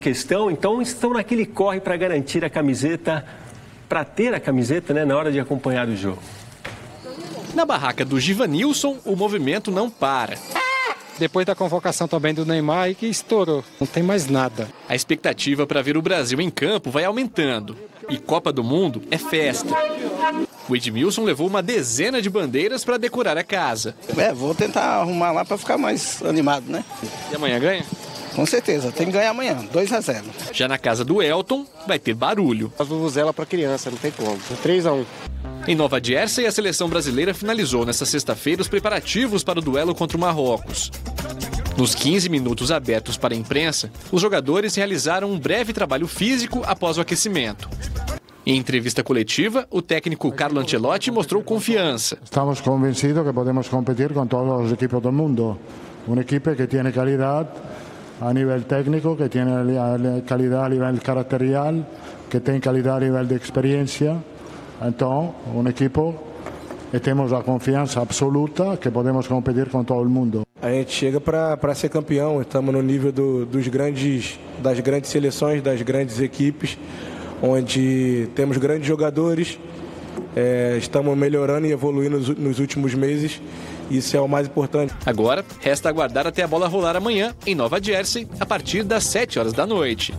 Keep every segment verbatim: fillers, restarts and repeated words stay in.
questão, então estão naquele corre para garantir a camiseta, para ter a camiseta, né, na hora de acompanhar o jogo. Na barraca do Givanilson, o movimento não para. Depois da convocação também do Neymar, aí que estourou, não tem mais nada. A expectativa para ver o Brasil em campo vai aumentando. E Copa do Mundo é festa. O Edmilson levou uma dezena de bandeiras para decorar a casa. É, vou tentar arrumar lá para ficar mais animado, né? E amanhã ganha? Com certeza, tem que ganhar amanhã, dois a zero. Já na casa do Elton, vai ter barulho. A vuvuzela para criança, não tem como. três a um. Em Nova Jersey, a seleção brasileira finalizou nesta sexta-feira os preparativos para o duelo contra o Marrocos. Nos quinze minutos abertos para a imprensa, os jogadores realizaram um breve trabalho físico após o aquecimento. Em entrevista coletiva, o técnico Carlo Ancelotti mostrou confiança. Estamos convencidos que podemos competir com todos os equipos do mundo. Uma equipe que tem qualidade a nível técnico, que tem qualidade a nível caracterial, que tem qualidade a nível de experiência. Então, um equipo que temos a confiança absoluta que podemos competir com todo o mundo. A gente chega para ser campeão, estamos no nível do, dos grandes, das grandes seleções, das grandes equipes, onde temos grandes jogadores, é, estamos melhorando e evoluindo nos, nos últimos meses, isso é o mais importante. Agora, resta aguardar até a bola rolar amanhã, em Nova Jersey, a partir das sete horas da noite.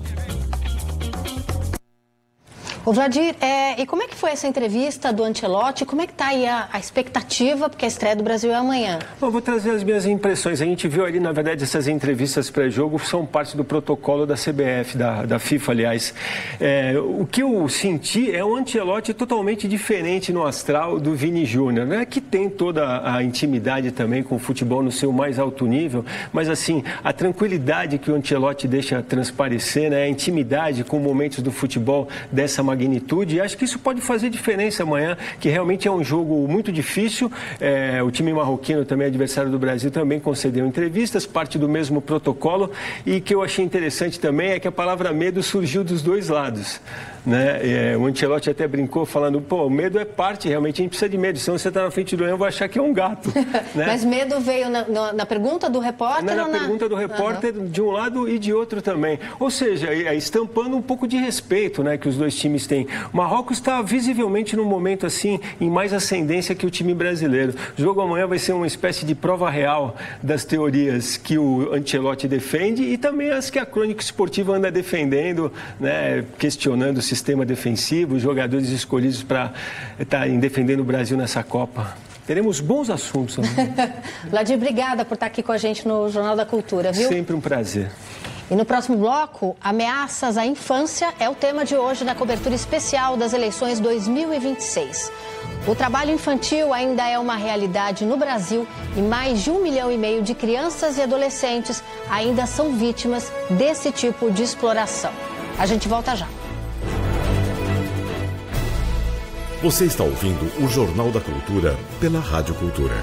Ô Vladir, é, e como é que foi essa entrevista do Ancelotti? Como é que está aí a, a expectativa, porque a estreia do Brasil é amanhã? Eu vou trazer as minhas impressões. A gente viu ali, na verdade, essas entrevistas pré-jogo são parte do protocolo da C B F, da, da FIFA, aliás. É, o que eu senti é um Ancelotti totalmente diferente no astral do Vini Júnior, né? Que tem toda a intimidade também com o futebol no seu mais alto nível, mas assim, a tranquilidade que o Ancelotti deixa transparecer, né? A intimidade com momentos do futebol dessa magnitude, e acho que isso pode fazer diferença amanhã, que realmente é um jogo muito difícil. É, o time marroquino, também adversário do Brasil, também concedeu entrevistas, parte do mesmo protocolo, e que eu achei interessante também é que a palavra medo surgiu dos dois lados, né? É, o Ancelotti até brincou falando, pô, o medo é parte, realmente a gente precisa de medo, senão você está na frente do leão, vai achar que é um gato. Né? Mas medo veio na, na, na pergunta do repórter? Na, na ou na pergunta do repórter, uhum. De um lado e de outro também. Ou seja, estampando um pouco de respeito, né, que os dois times têm. O Marrocos está visivelmente num momento assim, em mais ascendência que o time brasileiro. O jogo amanhã vai ser uma espécie de prova real das teorias que o Ancelotti defende e também as que a crônica esportiva anda defendendo, né, questionando o sistema defensivo, os jogadores escolhidos para estarem defendendo o Brasil nessa Copa. Teremos bons assuntos. Né? Vladir, obrigada por estar aqui com a gente no Jornal da Cultura, viu? Sempre um prazer. E no próximo bloco, ameaças à infância é o tema de hoje da cobertura especial das eleições dois mil e vinte e seis. O trabalho infantil ainda é uma realidade no Brasil e mais de um milhão e meio de crianças e adolescentes ainda são vítimas desse tipo de exploração. A gente volta já. Você está ouvindo o Jornal da Cultura pela Rádio Cultura.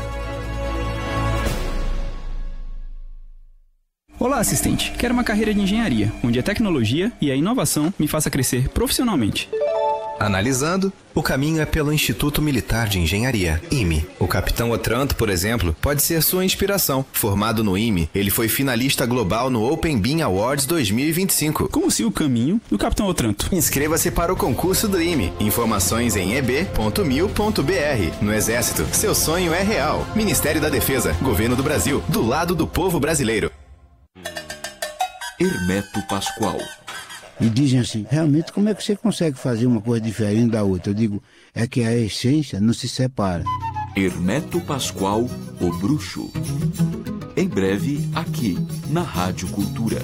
Olá, assistente. Quero uma carreira de engenharia, onde a tecnologia e a inovação me faça crescer profissionalmente. Analisando, o caminho é pelo Instituto Militar de Engenharia, I M E. O Capitão Otranto, por exemplo, pode ser sua inspiração. Formado no I M E, ele foi finalista global no Open Beam Awards dois mil e vinte e cinco. Como se o caminho do Capitão Otranto. Inscreva-se para o concurso do I M E. Informações em e b ponto mil ponto b r. No Exército, seu sonho é real. Ministério da Defesa, Governo do Brasil, do lado do povo brasileiro. Hermeto Pascoal. E dizem assim, realmente como é que você consegue fazer uma coisa diferente da outra? Eu digo, é que a essência não se separa. Hermeto Pascoal, o bruxo. Em breve, aqui, na Rádio Cultura.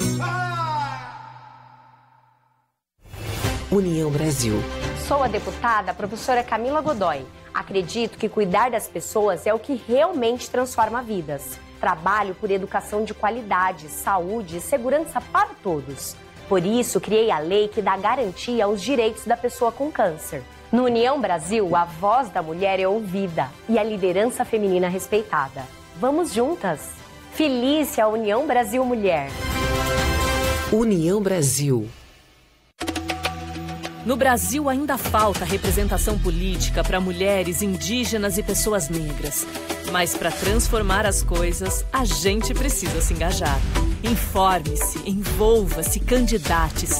União Brasil. Sou a deputada professora Camila Godoy. Acredito que cuidar das pessoas é o que realmente transforma vidas. Trabalho por educação de qualidade, saúde e segurança para todos. Por isso, criei a lei que dá garantia aos direitos da pessoa com câncer. No União Brasil, a voz da mulher é ouvida e a liderança feminina respeitada. Vamos juntas! Feliz a União Brasil Mulher! União Brasil. No Brasil ainda falta representação política para mulheres, indígenas e pessoas negras. Mas para transformar as coisas, a gente precisa se engajar. Informe-se, envolva-se, candidate-se.